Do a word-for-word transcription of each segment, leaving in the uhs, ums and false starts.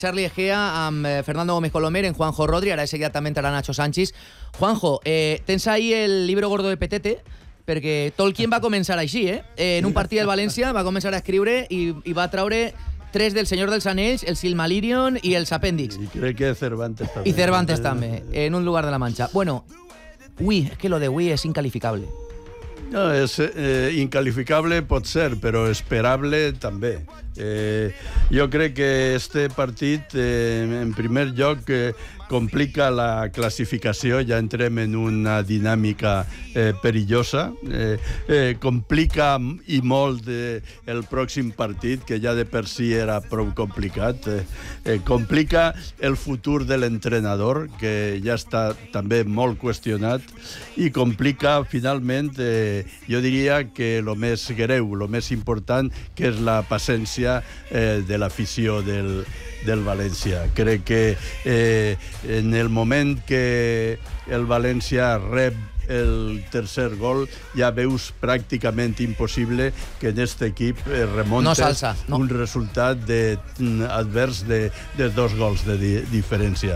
Charlie Egea amb eh, Fernando Gómez Colomer, en Juanjo Rodri, ara de seguida també entrarà Nacho Sánchez. Juanjo, eh, tens ahí el libro gordo de Petete, perquè Tolkien va començar així, eh? eh en un partit del València va començar a escriure i, i va traure tres del Senyor dels Anells, el Silmarillion i els Apèndix. I crec que Cervantes també. I Cervantes també, en un lugar de la Mancha. Bueno, Ui, es que lo de Ui és incalificable. No, és eh, incalificable pot ser, però esperable també. Eh, jo crec que este partit, eh, en primer lloc, eh, complica la classificació, ja entrem en una dinàmica eh, perillosa, eh, eh, complica i molt eh, el pròxim partit, que ja de per si era prou complicat, eh, eh, complica el futur de l'entrenador, que ja està també molt qüestionat, i complica, finalment, eh, jo diria que el més greu, el més important, que és la paciència eh, de l'afició del, del València. Crec que eh, en el moment que el València rep el tercer gol, ja veus pràcticament impossible que en aquest equip eh, remontes no no. un resultat de, advers de, de dos gols de di, diferència.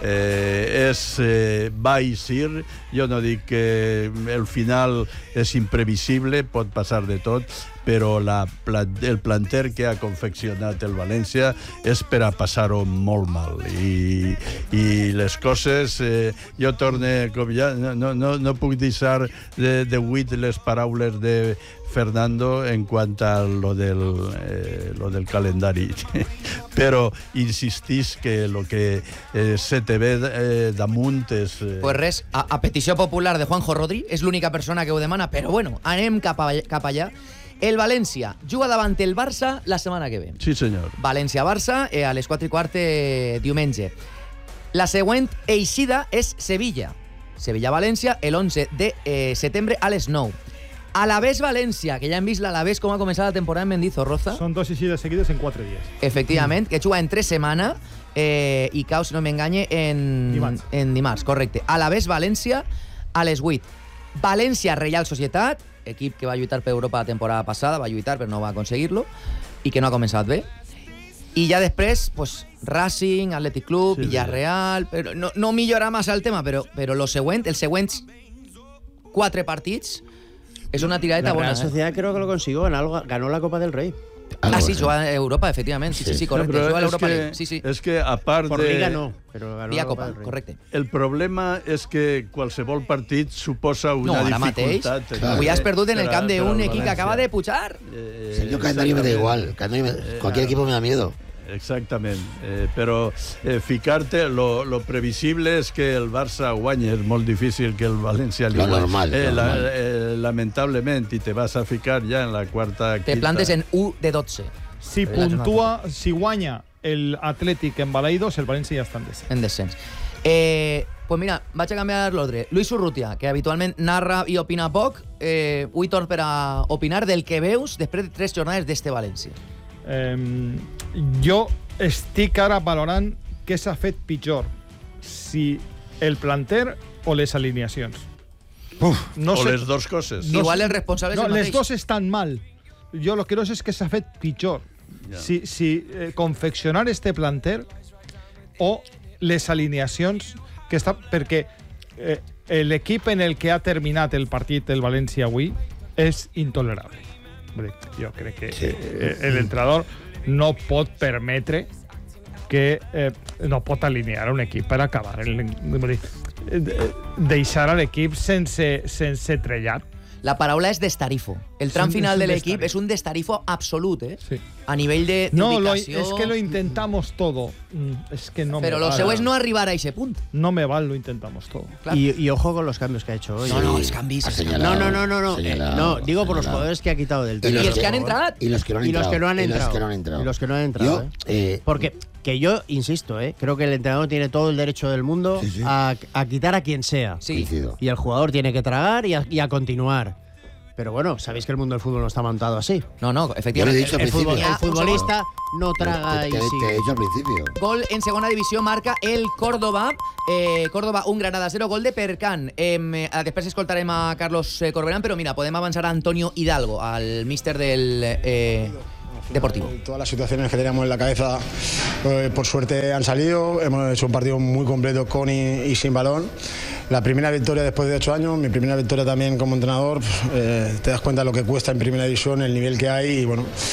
Eh, és eh, va i sir, jo no dic que el final és imprevisible, pot passar de tot, però la, el planter que ha confeccionat el València és per a passar-ho molt mal. I, i les coses, eh, jo torne, com ja, no, no, no puc deixar de, de buit les paraules de Fernando en quant a lo del, eh, lo del calendari. Però insistís que el que eh, se te ve eh, damunt és... Eh... Pues res, a, a petició popular de Juanjo Rodri, és l'única persona que ho demana, però bueno, anem cap, a, cap allà. El València juga davant el Barça la setmana que ve. Sí, senyor. València-Barça eh, a les quatre i quart eh, diumenge. La següent eixida és Sevilla. Sevilla-València el onze de eh, setembre a les nou. Alavés-València, que ja hem vist l'Alavés com ha començat la temporada en Mendizorroza. Són dos eixides seguides en quatre dies. Efectivament, mm. que juga en tres setmanes eh, i cau, si no m'enganye, en dimarts. en dimarts, correcte. Alavés-València a les vuit. València-Reial Societat, equip que va lluitar per Europa la temporada passada, va lluitar però no va aconseguir-lo, i que no ha començat bé. I ja després, pues, Racing, Athletic Club, sí, Villarreal... Però no, no millora massa el tema, però, però lo següent, els següents quatre partits és una tiradeta la bona. La Real Sociedad eh? creo que lo consiguió, ganó, ganó la Copa del Rey. Ah, sí, juga a Europa, efectivament. Sí, sí, sí, correcte. No, juga a l'Europa que, League. Sí, sí. És que, a part Por de... Liga no, però ganó Via la Copa Copa, del Rey. correcte. El problema és que qualsevol partit suposa una no, ara dificultat. Mateix, avui has perdut en el camp d'un equip que acaba de pujar. Eh, sí, yo calendario me da igual. Calendario me... Cualquier equipo me da miedo. Exactament, eh, però eh, ficar-te, lo, lo previsible és que el Barça guanyi, és molt difícil que el València li lo guanyi. Normal, eh, normal. La, eh, lamentablement, i te vas a ficar ja en la quarta Te quinta. plantes en u de dotze. Si puntúa, si guanya el Athletic en Balaidos, el València ja està en descens. En descens. Eh, pues mira, vaig a canviar l'ordre. Luis Urrutia, que habitualment narra i opina poc, eh, avui torn per a opinar del que veus després de tres jornades d'este València. Eh, jo estic ara valorant què s'ha fet pitjor, si el planter o les alineacions. Uf, no o sé, les dues coses. No, igual el responsable no, és el mateix. les dues estan mal. Jo lo que no sé és que s'ha fet pitjor. Ja. Si, si eh, confeccionar este planter o les alineacions que està... Perquè eh, l'equip en el que ha terminat el partit del València avui és intolerable. Jo crec que sí. eh, l'entrenador no pot permetre que eh, no pot alinear un equip per acabar el, eh, deixar a l'equip sense, sense trellat. La paraula és destarifo. El tram Sí, final és un de l'equip destarifo. és un destarifo absolut, eh? Sí. A nivell de No, lo, ubicació... es que lo intentamos todo. Mm, Es que no Pero me lo vale. seu és no arribar a ese punt. No me vale, lo intentamos todo. Claro. Y, y ojo con los cambios que ha hecho hoy. No, no, es canvis. Ha es señalado, No, no, no, no, no. señalado, Eh, no, digo por los señalado. jugadores que ha quitado del Y tiro. Y los els que han entrat. Y los que no han Y los entrado. que no han Y entrado. los que no han entrado. Y los que no han entrado, Yo, ¿eh? eh, Porque que yo insisto, ¿eh? creo que el entrenador tiene todo el derecho del mundo Sí, sí. A, a quitar a quien sea. Sí. coincido. Y el jugador tiene que tragar y a, y a continuar. Pero bueno, sabéis que el mundo del fútbol no está montado así. No, no, Yo lo he efectivament. dicho al El, fútbol- principio. el futbolista no traga Te, y te- te sigue. he dicho al principio. Gol en segona divisió marca el Córdoba. Eh, Córdoba, un Granada zero, gol de Percan. Eh, després escoltarem a Carlos eh, Corberán, però mira, podem avançar a Antonio Hidalgo, al míster del... Eh, Deportivo. Todas las situaciones que teníamos en la cabeza, eh, por suerte han salido. Hemos hecho un partido muy completo con y, y sin balón. La primera victoria después de ocho años, mi primera victoria también como entrenador. Eh, te das cuenta de lo que cuesta en primera división, el nivel que hay y bueno.